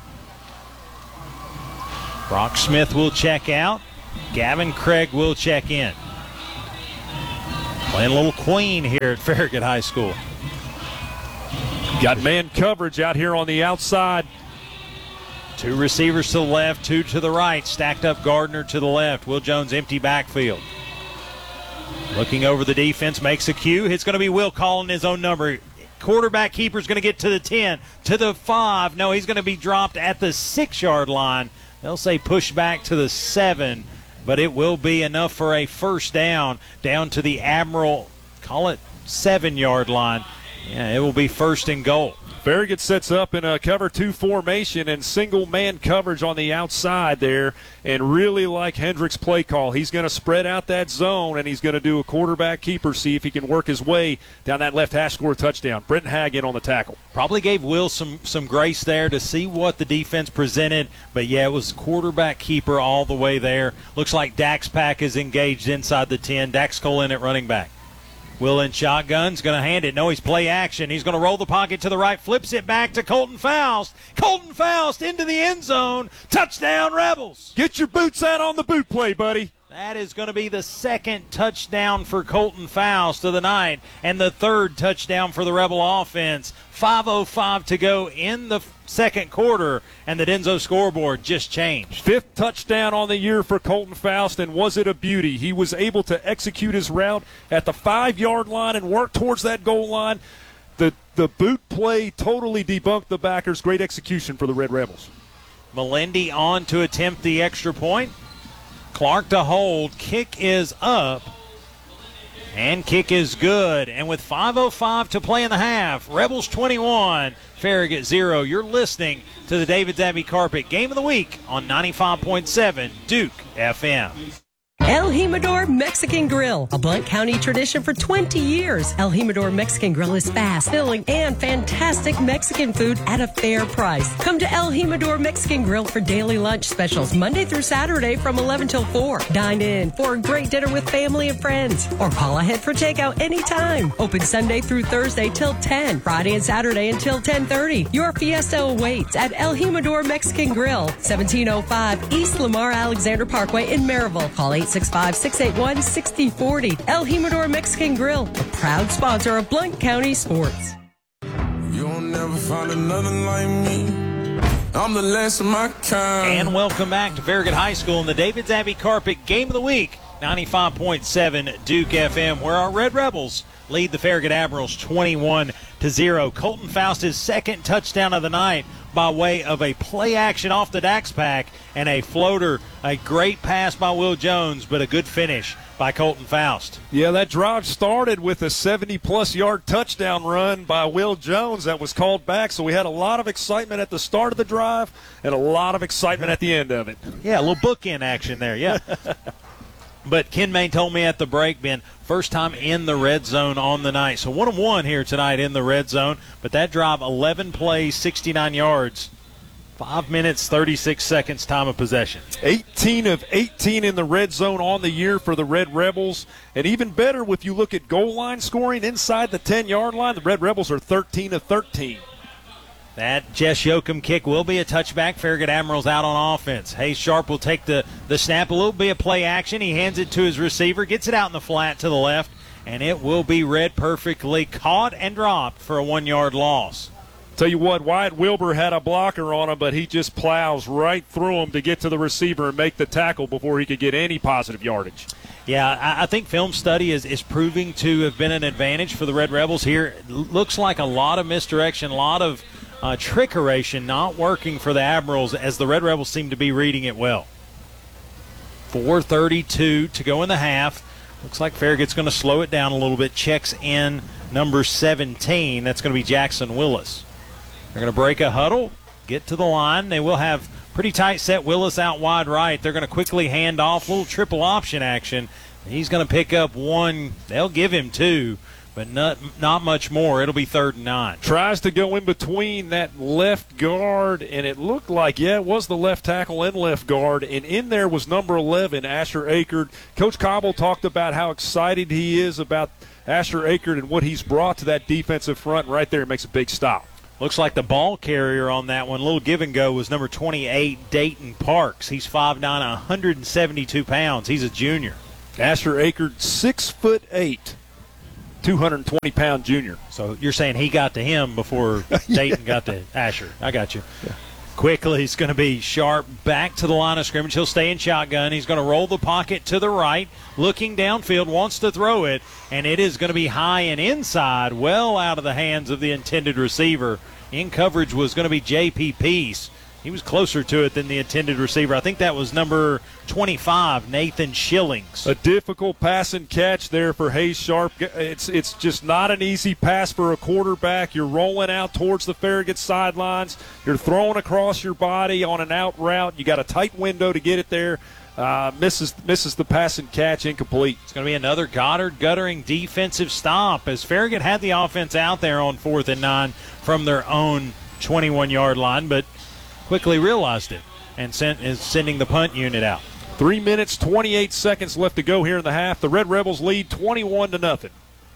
Brock Smith will check out. Gavin Craig will check in. Playing a little queen here at Farragut High School. Got man coverage out here on the outside. 2 receivers to the left, 2 to the right. Stacked up Gardner to the left. Will Jones empty backfield. Looking over the defense, makes a cue. It's going to be Will calling his own number. Quarterback keeper's going to get to the 10, to the 5. No, he's going to be dropped at the 6-yard line. They'll say push back to the 7, but it will be enough for a first down to the Admiral, call it 7-yard line. Yeah, it will be 1st and goal. Farragut sets up in a cover 2 formation and single man coverage on the outside there, and really like Hendricks' play call. He's going to spread out that zone, and he's going to do a quarterback keeper, see if he can work his way down that left hash, score a touchdown. Brenton Hagg in on the tackle. Probably gave Will some grace there to see what the defense presented, but yeah, it was quarterback keeper all the way there. Looks like Dax Pack is engaged inside the 10. Dax Cole in at running back. Will in shotgun's going to hand it. No, he's play action. He's going to roll the pocket to the right, flips it back to Colton Faust. Colton Faust into the end zone. Touchdown, Rebels. Get your boots out on the boot play, buddy. That is going to be the 2nd touchdown for Colton Faust of the night and the 3rd touchdown for the Rebel offense. 5:05 to go in the 2nd quarter, and the Denso scoreboard just changed. 5th touchdown on the year for Colton Faust, and was it a beauty? He was able to execute his route at the 5-yard line and work towards that goal line. The boot play totally debunked the backers. Great execution for the Red Rebels. Melendi on to attempt the extra point. Clark to hold. Kick is up. And kick is good. And with 5:05 to play in the half, Rebels 21, Farragut 0. You're listening to the David Zabby Carpet Game of the Week on 95.7 Duke FM. El Jimador Mexican Grill, a Blount County tradition for 20 years. El Jimador Mexican Grill is fast, filling, and fantastic Mexican food at a fair price. Come to El Jimador Mexican Grill for daily lunch specials Monday through Saturday from 11 till 4. Dine in for a great dinner with family and friends, or call ahead for takeout anytime. Open Sunday through Thursday till 10, Friday and Saturday until 10:30. Your fiesta awaits at El Jimador Mexican Grill, 1705 East Lamar Alexander Parkway in Maryville. Call 865-681-6040. El Jimador Mexican Grill, a proud sponsor of Blount County Sports. You'll never find another like me. I'm the last of my kind. And welcome back to Farragut High School in the David Zabby Carpet Game of the Week, 95.7 Duke FM, where our Red Rebels lead the Farragut Admirals 21-0. Colton Faust, his 2nd touchdown of the night by way of a play action off the Dax Pack and a floater. A great pass by Will Jones, but a good finish by Colton Faust. Yeah, that drive started with a 70-plus yard touchdown run by Will Jones that was called back, so we had a lot of excitement at the start of the drive and a lot of excitement at the end of it. Yeah, a little bookend action there, yeah. But Ken Main told me at the break, Ben, first time in the red zone on the night. So 1 of 1 here tonight in the red zone. But that drive, 11 plays, 69 yards, 5 minutes, 36 seconds time of possession. 18 of 18 in the red zone on the year for the Red Rebels. And even better, if you look at goal line scoring inside the 10-yard line, the Red Rebels are 13 of 13. That Jess Yoakum kick will be a touchback. Farragut Admirals out on offense. Hayes Sharp will take the snap. A little bit of play action. He hands it to his receiver, gets it out in the flat to the left, and it will be read perfectly, caught and dropped for a 1-yard loss. Tell you what, Wyatt Wilbur had a blocker on him, but he just plows right through him to get to the receiver and make the tackle before he could get any positive yardage. Yeah, I think film study is proving to have been an advantage for the Red Rebels here. It looks like a lot of misdirection, a lot of trickeration not working for the Admirals as the Red Rebels seem to be reading it well. 4:32 to go in the half. Looks like Farragut's going to slow it down a little bit. Checks in number 17. That's going to be Jackson Willis. They're going to break a huddle, get to the line. They will have pretty tight set Willis out wide right. They're going to quickly hand off, little triple option action. He's going to pick up 1. They'll give him 2, but not much more. It'll be 3rd and 9. Tries to go in between that left guard, and it looked like, it was the left tackle and left guard, and in there was number 11, Asher Akert. Coach Cobble talked about how excited he is about Asher Akert and what he's brought to that defensive front. Right there, it makes a big stop. Looks like the ball carrier on that one, little give and go, was number 28, Dayton Parks. He's 5'9", 172 pounds. He's a junior. Asher Akert, 6'8", 220-pound junior. So you're saying he got to him before Dayton got to Asher. I got you. Yeah. Quickly, he's going to be Sharp back to the line of scrimmage. He'll stay in shotgun. He's going to roll the pocket to the right, looking downfield, wants to throw it, and it is going to be high and inside, well out of the hands of the intended receiver. In coverage was going to be J.P. Peace. He was closer to it than the intended receiver. I think that was number 25, Nathan Schillings. A difficult pass and catch there for Hayes Sharp. It's just not an easy pass for a quarterback. You're rolling out towards the Farragut sidelines. You're throwing across your body on an out route. You got a tight window to get it there. Misses the pass and catch, incomplete. It's going to be another Goddard guttering defensive stop as Farragut had the offense out there on 4th and 9 from their own 21-yard line, but quickly realized it and is sending the punt unit out. 3 minutes, 28 seconds left to go here in the half. The Red Rebels lead 21-0.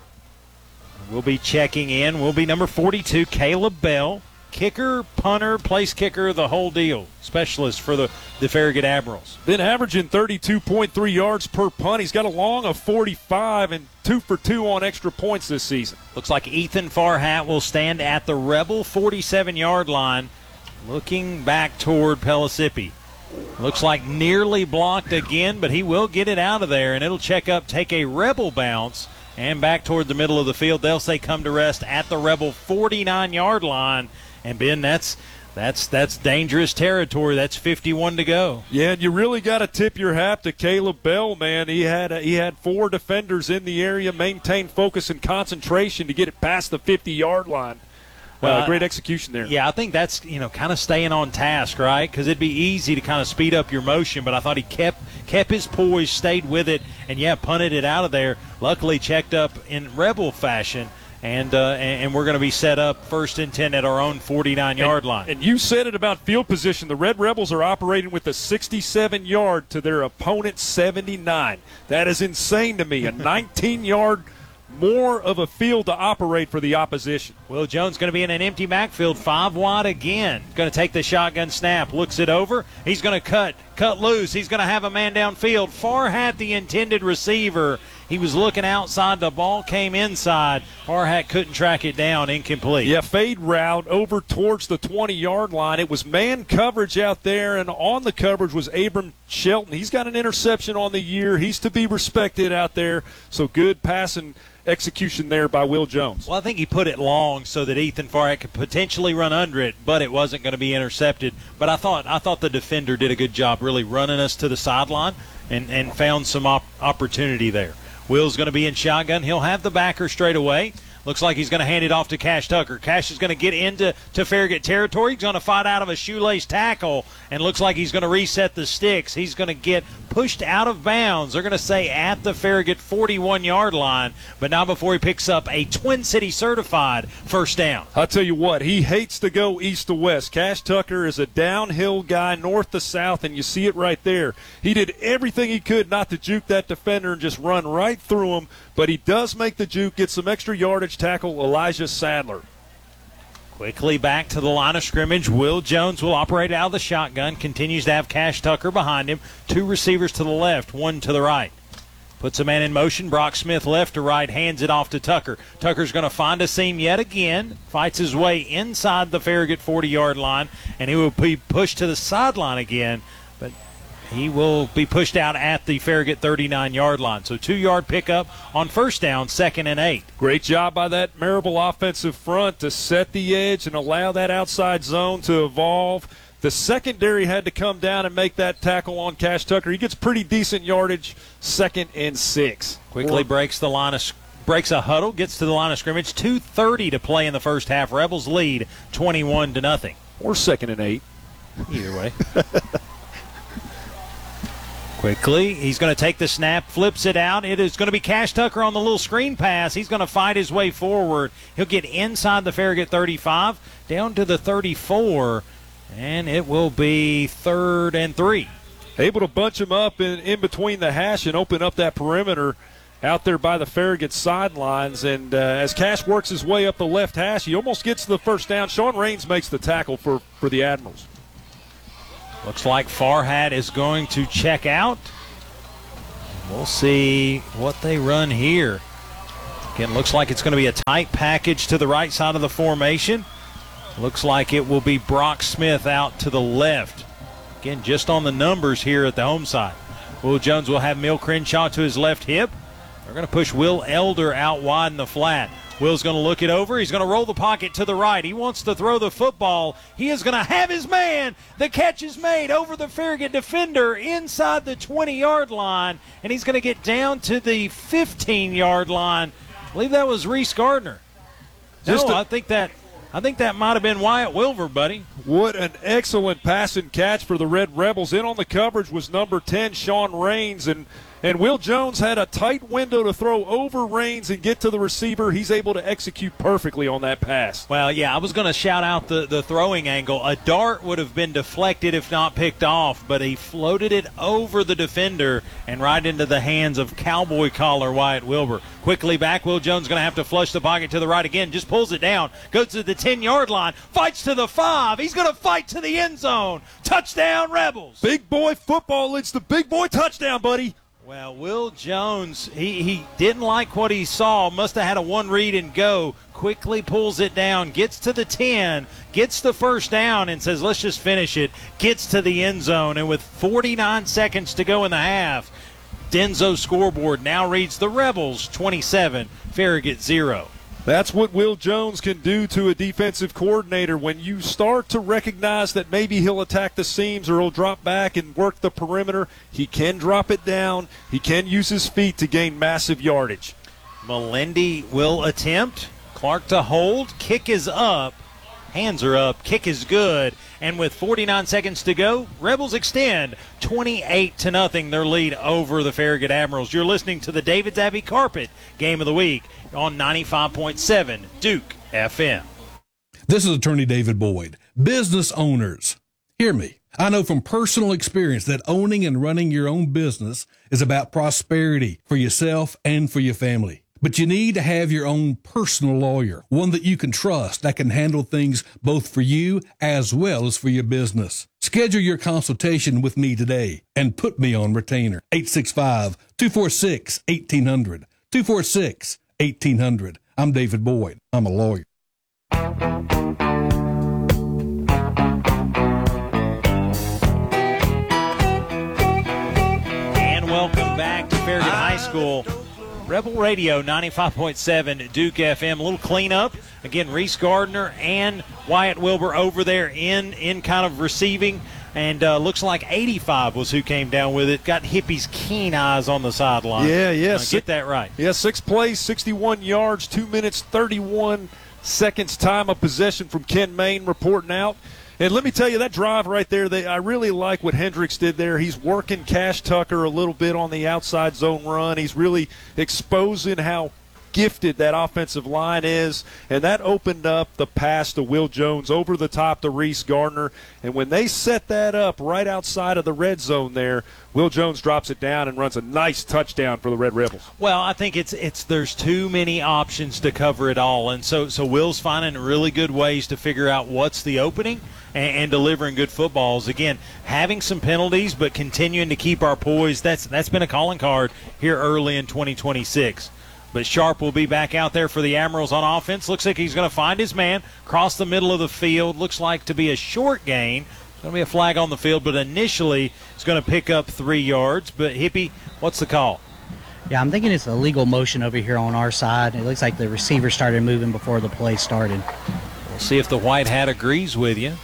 We'll be checking in. Will be number 42, Caleb Bell. Kicker, punter, place kicker, the whole deal. Specialist for the Farragut Admirals. Been averaging 32.3 yards per punt. He's got a long of 45 and 2 for 2 on extra points this season. Looks like Ethan Farhat will stand at the Rebel 47-yard line, looking back toward Pelisippi. Looks like nearly blocked again, but he will get it out of there, and it'll check up, take a Rebel bounce, and back toward the middle of the field. They'll say come to rest at the Rebel 49-yard line. And, Ben, that's dangerous territory. That's 51 to go. Yeah, and you really got to tip your hat to Caleb Bell, man. He had 4 defenders in the area, maintained focus and concentration to get it past the 50-yard line. Great execution there. Yeah, I think that's, kind of staying on task, right? Because it'd be easy to kind of speed up your motion, but I thought he kept his poise, stayed with it, and, punted it out of there. Luckily checked up in Rebel fashion. And we're going to be set up 1st and 10 at our own 49-yard line. And you said it about field position. The Red Rebels are operating with a 67-yard to their opponent's 79. That is insane to me. A 19-yard more of a field to operate for the opposition. Will Jones going to be in an empty backfield, 5 wide again. Going to take the shotgun snap, looks it over. He's going to cut loose. He's going to have a man downfield. Farhat, the intended receiver. He was looking outside. The ball came inside. Farhat couldn't track it down. Incomplete. Yeah, fade route over towards the 20-yard line. It was man coverage out there, and on the coverage was Abram Shelton. He's got an interception on the year. He's to be respected out there. So good passing execution there by Will Jones. Well, I think he put it long so that Ethan Farhat could potentially run under it, but it wasn't going to be intercepted. But I thought the defender did a good job really running us to the sideline and found some opportunity there. Will's going to be in shotgun. He'll have the backer straight away. Looks like he's going to hand it off to Cash Tucker. Cash is going to get into Farragut territory. He's going to fight out of a shoelace tackle, and looks like he's going to reset the sticks. He's going to get pushed out of bounds. They're going to say at the Farragut 41-yard line, but not before he picks up a Twin City certified first down. I'll tell you what, he hates to go east to west. Cash Tucker is a downhill guy, north to south, and you see it right there. He did everything he could not to juke that defender and just run right through him, but he does make the juke, get some extra yardage. Tackle Elijah Sadler. Quickly back to the line of scrimmage. Will Jones will operate out of the shotgun. Continues to have Cash Tucker behind him. 2 receivers to the left, 1 to the right. Puts a man in motion. Brock Smith left to right, hands it off to Tucker. Tucker's going to find a seam yet again, fights his way inside the Farragut 40-yard line, and he will be pushed to the sideline again, but he will be pushed out at the Farragut 39-yard line. So 2-yard pickup on first down, 2nd and 8. Great job by that Maryville offensive front to set the edge and allow that outside zone to evolve. The secondary had to come down and make that tackle on Cash Tucker. He gets pretty decent yardage, 2nd and 6. Quickly breaks a huddle, gets to the line of scrimmage. 2:30 to play in the first half. Rebels lead 21-0. Or 2nd and 8. Either way. Quickly, he's going to take the snap, flips it out. It is going to be Cash Tucker on the little screen pass. He's going to fight his way forward. He'll get inside the Farragut 35, down to the 34, and it will be 3rd and 3. Able to bunch him up in between the hash and open up that perimeter out there by the Farragut sidelines. And as Cash works his way up the left hash, he almost gets to the first down. Sean Raines makes the tackle for the Admirals. Looks like Farhat is going to check out. We'll see what they run here. Again, looks like it's going to be a tight package to the right side of the formation. Looks like it will be Brock Smith out to the left. Again, just on the numbers here at the home side. Will Jones will have Mill Crenshaw to his left hip. They're going to push Will Elder out wide in the flat. Will's going to look it over. He's going to roll the pocket to the right. He wants to throw the football. He is going to have his man. The catch is made over the Farragut defender inside the 20-yard line, and he's going to get down to the 15-yard line. I believe that was Reese Gardner. I think that might have been Wyatt Wilver, buddy. What an excellent pass and catch for the Red Rebels. In on the coverage was number 10, Sean Raines, and Will Jones had a tight window to throw over Raines and get to the receiver. He's able to execute perfectly on that pass. Well, yeah, I was going to shout out the throwing angle. A dart would have been deflected if not picked off, but he floated it over the defender and right into the hands of cowboy collar Wyatt Wilbur. Quickly back, Will Jones going to have to flush the pocket to the right again. Just pulls it down, goes to the 10-yard line, fights to the 5. He's going to fight to the end zone. Touchdown, Rebels. Big boy football. It's the big boy touchdown, buddy. Well, Will Jones, he didn't like what he saw. Must have had a one read and go. Quickly pulls it down, gets to the 10, gets the first down, and says, let's just finish it. Gets to the end zone, and with 49 seconds to go in the half, Denzo's scoreboard now reads the Rebels 27, Farragut 0. That's what Will Jones can do to a defensive coordinator. When you start to recognize that maybe he'll attack the seams or he'll drop back and work the perimeter, he can drop it down. He can use his feet to gain massive yardage. Melendi will attempt. Clark to hold. Kick is up. Hands are up. Kick is good. And with 49 seconds to go, Rebels extend 28-0 their lead over the Farragut Admirals. You're listening to the David's Abbey Carpet Game of the Week on 95.7 Duke FM. This is Attorney David Boyd. Business owners, hear me. I know from personal experience that owning and running your own business is about prosperity for yourself and for your family. But you need to have your own personal lawyer, one that you can trust, that can handle things both for you as well as for your business. Schedule your consultation with me today and put me on retainer. 865-246-1800. 246-1800. I'm David Boyd. I'm a lawyer. And welcome back to Farragut High School. Rebel Radio 95.7 Duke FM. A little cleanup. Again, Reese Gardner and Wyatt Wilbur over there in kind of receiving. And looks like 85 was who came down with it. Got Hippie's keen eyes on the sideline. Yeah. Get that right. Yeah, 6 plays, 61 yards, 2 minutes, 31 seconds time of possession from Ken Main reporting out. And let me tell you, that drive right there, I really like what Hendricks did there. He's working Cash Tucker a little bit on the outside zone run. He's really exposing how gifted that offensive line is, and that opened up the pass to Will Jones over the top to Reese Gardner. And when they set that up right outside of the red zone there, Will Jones drops it down and runs a nice touchdown for the Red Rebels. Well, I think it's there's too many options to cover it all, and so Will's finding really good ways to figure out what's the opening and delivering good footballs. Again, having some penalties but continuing to keep our poise, that's been a calling card here early in 2026. But Sharp will be back out there for the Admirals on offense. Looks like he's going to find his man, cross the middle of the field. Looks like to be a short gain. Going to be a flag on the field, but initially it's going to pick up 3 yards. But, Hippie, what's the call? Yeah, I'm thinking it's a legal motion over here on our side. It looks like the receiver started moving before the play started. We'll see if the white hat agrees with you.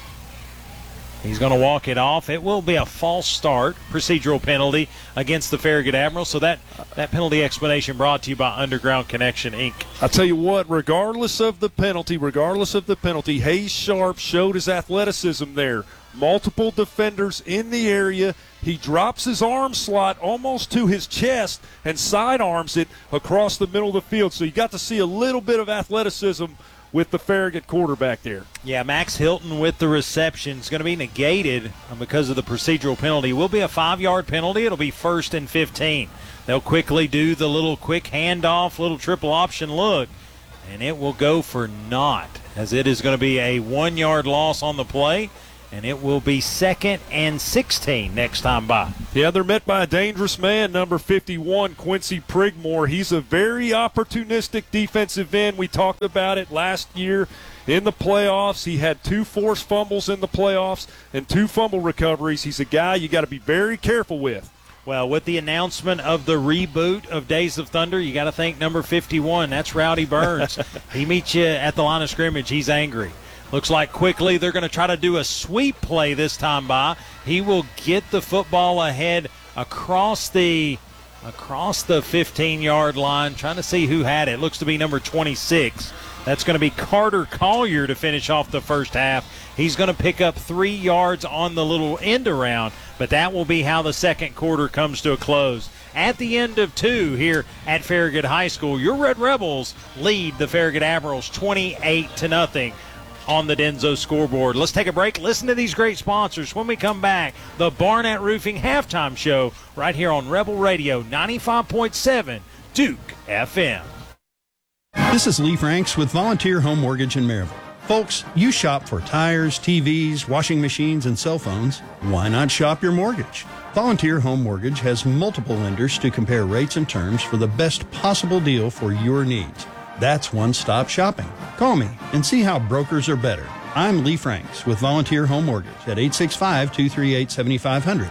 He's going to walk it off. It will be a false start, procedural penalty against the Farragut Admirals. So that penalty explanation brought to you by Underground Connection, Inc. I'll tell you what, regardless of the penalty, Hayes Sharp showed his athleticism there. Multiple defenders in the area. He drops his arm slot almost to his chest and sidearms it across the middle of the field. So you got to see a little bit of athleticism with the Farragut quarterback there. Yeah, Max Hilton with the reception is going to be negated because of the procedural penalty. It will be a 5-yard penalty. It'll be 1st and 15. They'll quickly do the little quick handoff, little triple option look, and it will go for naught, as it is going to be a 1-yard loss on the play, and it will be 2nd and 16 next time by. Yeah, they're met by a dangerous man, number 51, Quincy Prigmore. He's a very opportunistic defensive end. We talked about it last year in the playoffs. He had 2 forced fumbles in the playoffs and 2 fumble recoveries. He's a guy you got to be very careful with. Well, with the announcement of the reboot of Days of Thunder, you got to think number 51. That's Rowdy Burns. He meets you at the line of scrimmage. He's angry. Looks like quickly they're going to try to do a sweep play this time by. He will get the football ahead across the 15-yard line, trying to see who had it. Looks to be number 26. That's going to be Carter Collier to finish off the first half. He's going to pick up 3 yards on the little end around, but that will be how the second quarter comes to a close. At the end of 2 here at Farragut High School, your Red Rebels lead the Farragut Admirals 28-0 on the Denso scoreboard. Let's take a break. Listen to these great sponsors. When we come back, the Barnett Roofing Halftime Show right here on Rebel Radio 95.7 Duke FM. This is Lee Franks with Volunteer Home Mortgage in Maryville. Folks, you shop for tires, TVs, washing machines, and cell phones. Why not shop your mortgage? Volunteer Home Mortgage has multiple lenders to compare rates and terms for the best possible deal for your needs. That's one-stop shopping. Call me and see how brokers are better. I'm Lee Franks with Volunteer Home Mortgage at 865-238-7500,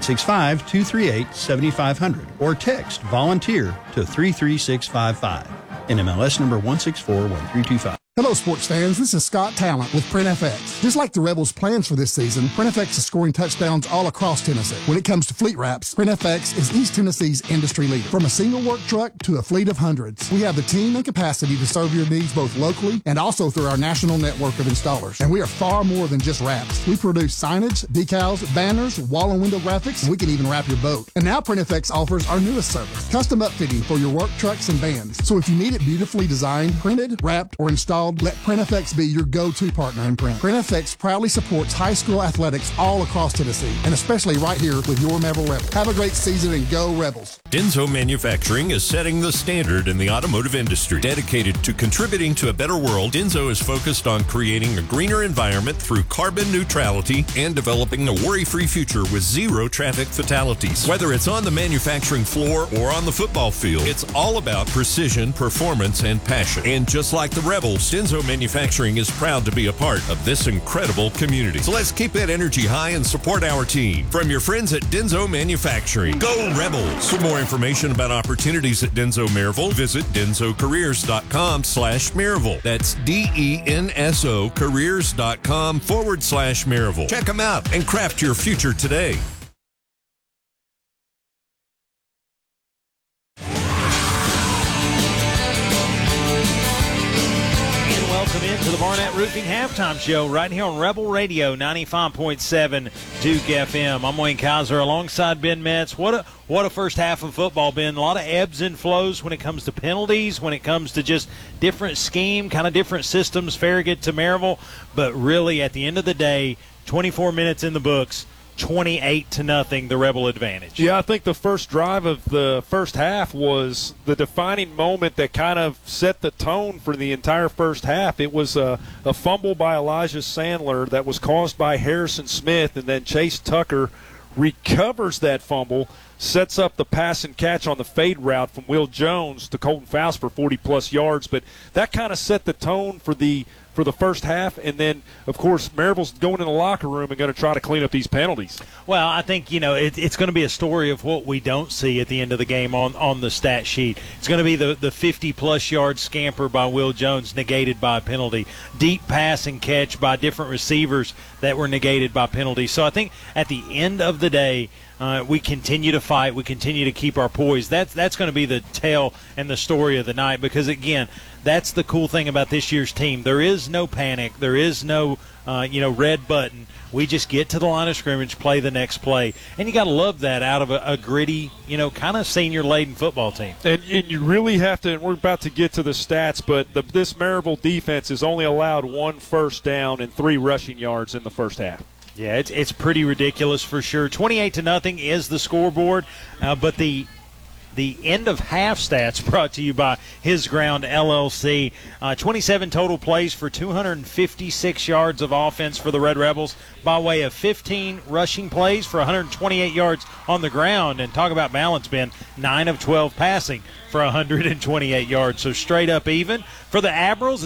865-238-7500, or text VOLUNTEER to 33655. NMLS number 1641325. Hello, sports fans. This is Scott Talent with PrintFX. Just like the Rebels' plans for this season, PrintFX is scoring touchdowns all across Tennessee. When it comes to fleet wraps, PrintFX is East Tennessee's industry leader. From a single work truck to a fleet of hundreds, we have the team and capacity to serve your needs both locally and also through our national network of installers. And we are far more than just wraps. We produce signage, decals, banners, wall and window graphics, and we can even wrap your boat. And now PrintFX offers our newest service, custom upfitting for your work trucks and vans. So if you need it beautifully designed, printed, wrapped, or installed, let PrintFX be your go-to partner in print. PrintFX proudly supports high school athletics all across Tennessee, and especially right here with your Maryville Rebels. Have a great season and go Rebels. Denso Manufacturing is setting the standard in the automotive industry. Dedicated to contributing to a better world, Denso is focused on creating a greener environment through carbon neutrality and developing a worry-free future with 0 traffic fatalities. Whether it's on the manufacturing floor or on the football field, it's all about precision, performance, and passion. And just like the Rebels, Denso Manufacturing is proud to be a part of this incredible community. So let's keep that energy high and support our team. From your friends at Denso Manufacturing, go Rebels! For more information about opportunities at Denso Maryville, visit densocareers.com/Maryville. That's DENSO careers.com/Maryville. Check them out and craft your future today. welcome into the Barnett Roofing Halftime Show right here on Rebel Radio 95.7 Duke FM. I'm Wayne Kaiser alongside Ben Metz. What a first half of football, Ben. A lot of ebbs and flows when it comes to penalties, when it comes to just different scheme, kind of different systems, Farragut to Maryville. But really, at the end of the day, 24 minutes in the books, 28-0, the Rebel advantage. Yeah, I think the first drive of the first half was the defining moment that kind of set the tone for the entire first half. It was a fumble by Elijah Sandler that was caused by Harrison Smith, and then Chase Tucker recovers that fumble, sets up the pass and catch on the fade route from Will Jones to Colton Faust for 40-plus yards. But that kind of set the tone for the first half, and then, of course, Maryville's going in the locker room and going to try to clean up these penalties. Well, I think, it's going to be a story of what we don't see at the end of the game on the stat sheet. It's going to be the 50-plus yard scamper by Will Jones negated by a penalty, deep pass and catch by different receivers that were negated by penalties. So I think at the end of the day, we continue to fight. We continue to keep our poise. That's going to be the tale and the story of the night because, again, that's the cool thing about this year's team. There is no panic. There is no, red button. We just get to the line of scrimmage, play the next play. And you got to love that out of a gritty, kind of senior-laden football team. And you really have to, and we're about to get to the stats, but this Maryville defense has only allowed 1 first down and 3 rushing yards in the first half. Yeah, it's pretty ridiculous for sure. 28-0 is the scoreboard, but the end of half stats brought to you by His Ground LLC. 27 total plays for 256 yards of offense for the Red Rebels by way of 15 rushing plays for 128 yards on the ground. And talk about balance, Ben, 9 of 12 passing for 128 yards. So straight up even. For the Admirals,